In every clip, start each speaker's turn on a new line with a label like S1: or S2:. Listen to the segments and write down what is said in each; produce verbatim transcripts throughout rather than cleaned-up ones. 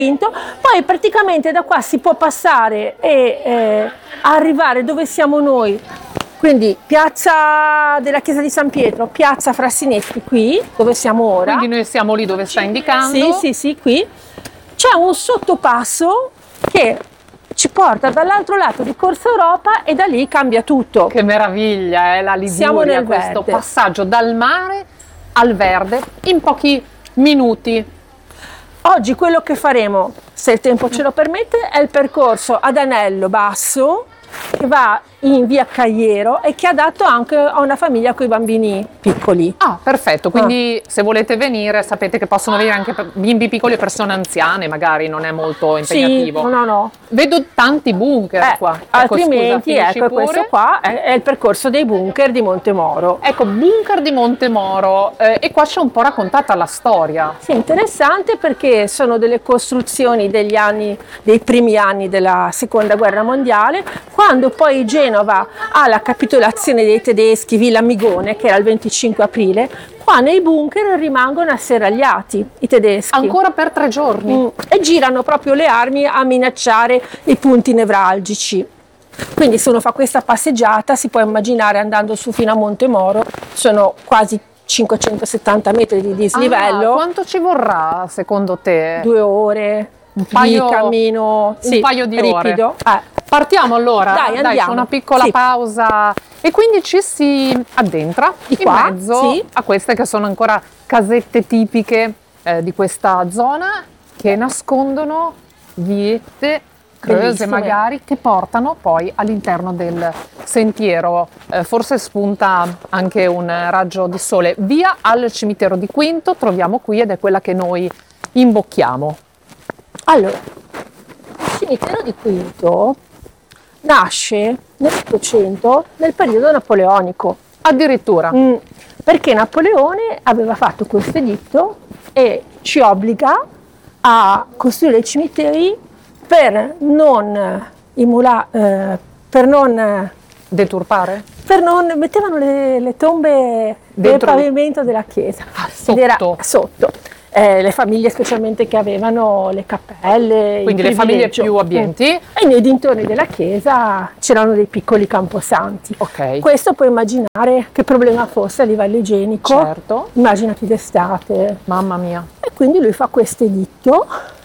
S1: Poi praticamente da qua si può passare e eh, arrivare dove siamo noi, quindi piazza della chiesa di San Pietro, piazza Frassinetti, qui dove siamo ora.
S2: Quindi noi siamo lì dove sta indicando.
S1: Sì, sì, sì, qui c'è un sottopasso che ci porta dall'altro lato di Corso Europa e da lì cambia tutto.
S2: Che meraviglia, eh, la Liguria,
S1: siamo nel
S2: questo
S1: verde.
S2: Passaggio dal mare al verde in pochi minuti.
S1: Oggi quello che faremo, se il tempo ce lo permette, è il percorso ad anello basso che va in via Cagliero e che è adatto anche a una famiglia con i bambini piccoli.
S2: Ah, perfetto, quindi
S1: ah.
S2: se volete venire sapete che possono venire anche bimbi piccoli e persone anziane, magari non è molto impegnativo.
S1: Sì, no, no.
S2: Vedo tanti bunker
S1: eh,
S2: qua.
S1: Altrimenti,
S2: ecco, scusa,
S1: ecco, questo qua è, è il percorso dei bunker di Montemoro.
S2: Ecco, bunker di Montemoro, eh, e qua c'è un po' raccontata la storia.
S1: Sì, interessante perché sono delle costruzioni degli anni, dei primi anni della seconda guerra mondiale, quando poi Genova ha la capitolazione dei tedeschi, Villa Migone, che era il venticinque aprile, qua nei bunker rimangono asserragliati i tedeschi.
S2: Ancora per tre giorni.
S1: Mm, e girano proprio le armi a minacciare i punti nevralgici. Quindi se uno fa questa passeggiata si può immaginare andando su fino a Montemoro, sono quasi cinquecentosettanta metri di dislivello.
S2: Ah, quanto ci vorrà secondo te?
S1: Due ore
S2: un paio,
S1: di cammino,
S2: un
S1: sì,
S2: paio di
S1: ripido.
S2: ore. Eh. Partiamo allora,
S1: dai, andiamo.
S2: Dai, c'è una piccola
S1: sì.
S2: pausa e quindi ci si addentra
S1: di
S2: in
S1: qua,
S2: mezzo
S1: sì.
S2: a queste che sono ancora casette tipiche eh, di questa zona che nascondono viette creuse magari che portano poi all'interno del sentiero. Eh, forse spunta anche un raggio di sole. Via al cimitero di Quinto troviamo qui ed è quella che noi imbocchiamo.
S1: Allora, il cimitero di Quinto nasce nell'Ottocento nel periodo napoleonico.
S2: Addirittura.
S1: Mm, perché Napoleone aveva fatto questo editto e ci obbliga a costruire i cimiteri per non imula, eh, per non
S2: deturpare?
S1: Per non mettevano le, le tombe nel pavimento della chiesa.
S2: Ah, sotto.
S1: Ed era sotto. Eh, le famiglie specialmente che avevano le cappelle,
S2: quindi le famiglie più abbienti,
S1: mm. e nei dintorni della chiesa c'erano dei piccoli camposanti.
S2: Okay.
S1: Questo puoi immaginare che problema fosse a livello igienico.
S2: Certo.
S1: Immaginati d'estate.
S2: Mamma mia.
S1: E quindi lui fa questo editto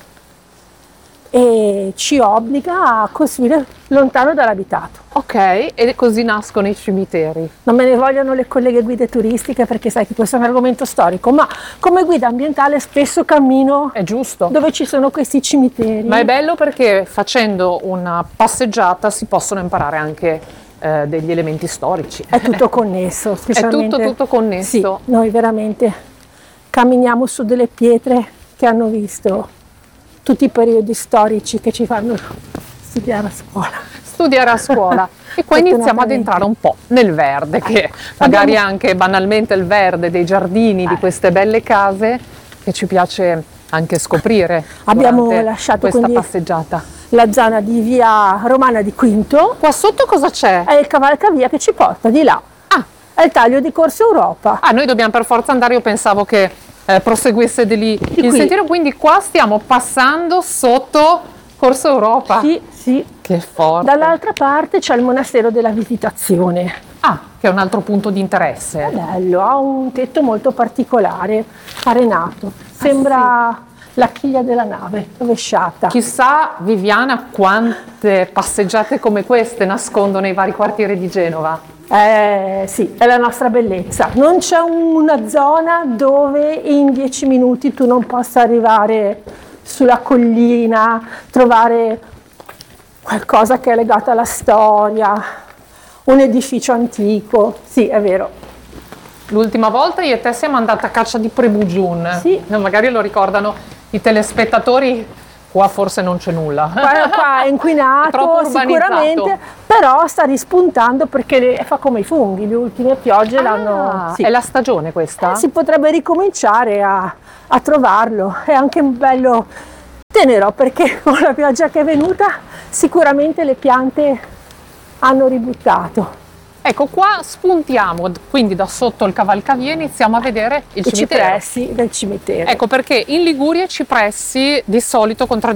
S1: e ci obbliga a costruire lontano dall'abitato.
S2: Ok, e così nascono i cimiteri.
S1: Non me ne vogliono le colleghe guide turistiche perché sai che questo è un argomento storico, ma come guida ambientale spesso cammino
S2: è giusto
S1: dove ci sono questi cimiteri.
S2: Ma è bello perché facendo una passeggiata si possono imparare anche eh, degli elementi storici.
S1: È tutto connesso, specialmente.
S2: È tutto, tutto connesso.
S1: Sì, noi veramente camminiamo su delle pietre che hanno visto tutti i periodi storici che ci fanno studiare a scuola.
S2: Studiare a scuola e qua iniziamo ad entrare un po' nel verde, che magari
S1: Abbiamo...
S2: anche banalmente il verde dei giardini
S1: eh.
S2: di queste belle case che ci piace anche scoprire.
S1: Abbiamo lasciato
S2: questa passeggiata
S1: la zona di via Romana di Quinto.
S2: Qua sotto cosa c'è?
S1: È il cavalcavia che ci porta di là.
S2: Ah,
S1: è il taglio di Corso Europa.
S2: Ah, noi dobbiamo per forza andare, io pensavo che eh, proseguisse di lì
S1: di
S2: il
S1: qui.
S2: sentiero, quindi qua stiamo passando sotto Corso Europa.
S1: Sì, sì.
S2: Che forte.
S1: Dall'altra parte c'è il monastero della Visitazione.
S2: Ah, che è un altro punto di interesse.
S1: È bello, ha un tetto molto particolare, arenato. Sembra ah, sì. la chiglia della nave, rovesciata.
S2: Chissà, Viviana, quante passeggiate come queste nascondono i vari quartieri di Genova.
S1: Eh, sì, è la nostra bellezza. Non c'è una zona dove in dieci minuti tu non possa arrivare sulla collina, trovare qualcosa che è legato alla storia, un edificio antico. Sì, è vero.
S2: L'ultima volta io e te siamo andate a caccia di Prebugiun.
S1: Sì.
S2: Magari lo ricordano i telespettatori. Qua forse non c'è nulla.
S1: Qua, qua è inquinato è sicuramente, però sta rispuntando perché le, fa come i funghi, le ultime piogge
S2: ah,
S1: l'hanno... Sì.
S2: È la stagione questa?
S1: Eh, si potrebbe ricominciare a, a trovarlo, è anche un bello tenero perché con la pioggia che è venuta sicuramente le piante hanno ributtato.
S2: Ecco, qua spuntiamo, quindi da sotto il cavalcavia iniziamo a vedere il
S1: I
S2: cimitero.
S1: cipressi del cimitero.
S2: Ecco perché in Liguria i cipressi di solito contraddistinguono